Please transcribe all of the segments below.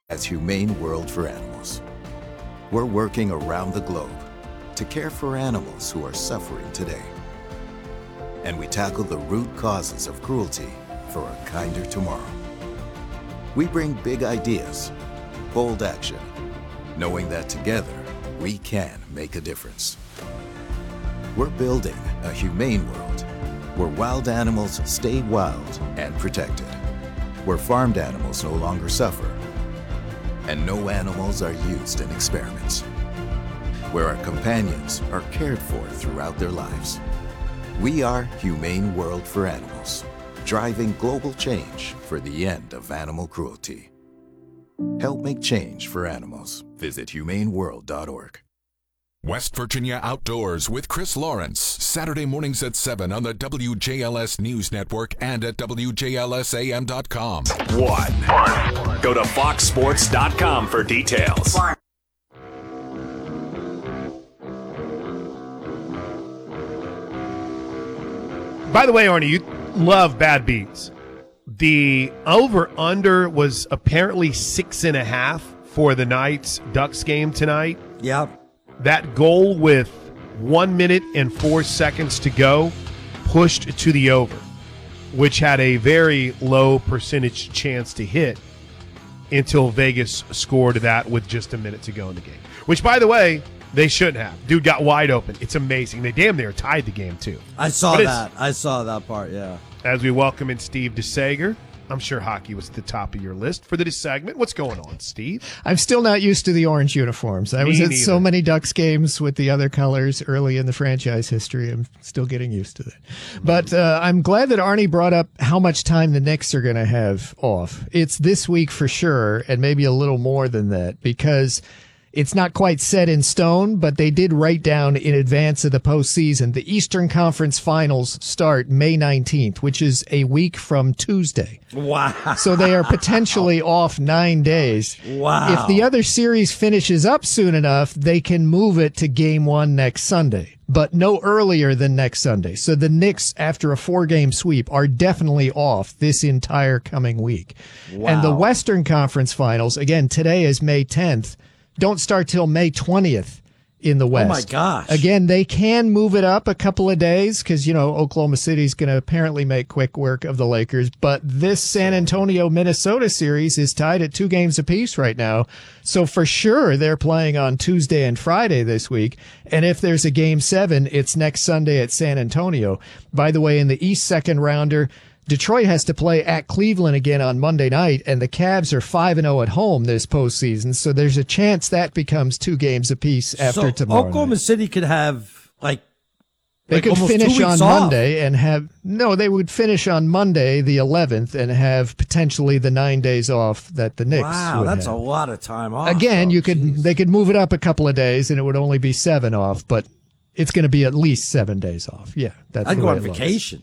as Humane World for Animals. We're working around the globe to care for animals who are suffering today. And we tackle the root causes of cruelty for a kinder tomorrow. We bring big ideas, bold action, knowing that together we can make a difference. We're building a humane world where wild animals stay wild and protected, where farmed animals no longer suffer, and no animals are used in experiments, where our companions are cared for throughout their lives. We are Humane World for Animals, driving global change for the end of animal cruelty. Help make change for animals. Visit humaneworld.org. West Virginia Outdoors with Chris Lawrence, Saturday mornings at 7 on the WJLS News Network and at WJLSAM.com. One. Go to foxsports.com for details. By the way, Arnie, you love bad beats. The over-under was apparently 6.5 for the Knights Ducks game tonight. Yep. That goal with 1 minute and 4 seconds to go pushed to the over, which had a very low percentage chance to hit until Vegas scored that with just a minute to go in the game. Which, by the way, they shouldn't have. Dude got wide open. It's amazing. They damn near tied the game, too. I saw that part, yeah. As we welcome in Steve DeSager. I'm sure hockey was at the top of your list for this segment. What's going on, Steve? I'm still not used to the orange uniforms. I was at so many Ducks games with the other colors early in the franchise history. I'm still getting used to that. But I'm glad that Arnie brought up how much time the Knicks are going to have off. It's this week for sure, and maybe a little more than that, because it's not quite set in stone, but they did write down in advance of the postseason. The Eastern Conference Finals start May 19th, which is a week from Tuesday. Wow. So they are potentially off 9 days. Wow. If the other series finishes up soon enough, they can move it to Game 1 next Sunday, but no earlier than next Sunday. So the Knicks, after a 4-game sweep, are definitely off this entire coming week. Wow. And the Western Conference Finals, again, today is May 10th. Don't start till May 20th in the West. Oh, my gosh. Again, they can move it up a couple of days because, Oklahoma City is going to apparently make quick work of the Lakers. But this San Antonio-Minnesota series is tied at 2 games apiece right now. So for sure, they're playing on Tuesday and Friday this week. And if there's a Game 7, it's next Sunday at San Antonio. By the way, in the East second rounder, Detroit has to play at Cleveland again on Monday night, and the Cavs are 5-0 at home this postseason, so there's a chance that becomes 2 games apiece after tomorrow. Oklahoma City could have, they could finish on Monday and they would finish on Monday, the 11th, and have potentially the 9 days off that the Knicks Wow, would that's have. a lot of time off. Again, they could move it up a couple of days, and it would only be 7 off, but it's going to be at least 7 days off. Yeah, that's I'd the go way on it looks. vacation.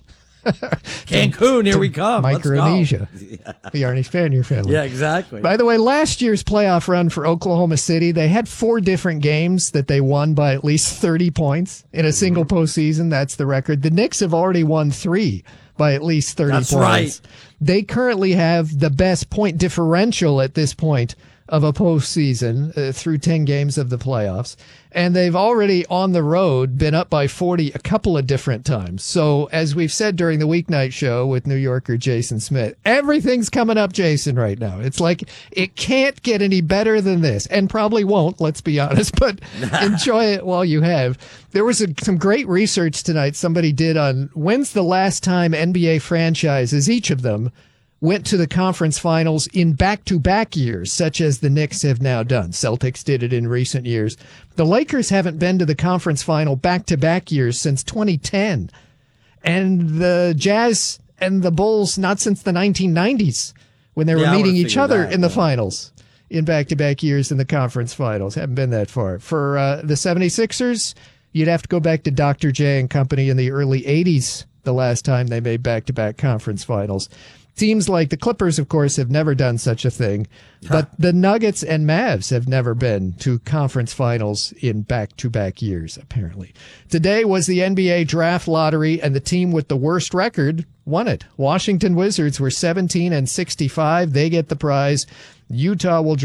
Cancun, here we come. Micronesia. The Arnie Spanier family. Yeah, exactly. By the way, last year's playoff run for Oklahoma City, they had 4 different games that they won by at least 30 points in a single postseason. That's the record. The Knicks have already won 3 by at least 30 That's points. right. They currently have the best point differential at this point of a postseason through 10 games of the playoffs. And they've already on the road been up by 40 a couple of different times. So as we've said during the weeknight show with New Yorker Jason Smith, everything's coming up Jason right now. It's like it can't get any better than this, and probably won't, let's be honest, but enjoy it while you have. There was some great research tonight somebody did on when's the last time NBA franchises, each of them, went to the conference finals in back-to-back years, such as the Knicks have now done. Celtics did it in recent years. The Lakers haven't been to the conference final back-to-back years since 2010. And the Jazz and the Bulls, not since the 1990s, when they were meeting each other in the finals in back-to-back years in the conference finals. Haven't been that far. For the 76ers, you'd have to go back to Dr. J and company in the early 80s, the last time they made back-to-back conference finals. Teams like the Clippers, of course, have never done such a thing, but the Nuggets and Mavs have never been to conference finals in back-to-back years, apparently. Today was the NBA draft lottery, and the team with the worst record won it. Washington Wizards were 17-65. They get the prize. Utah will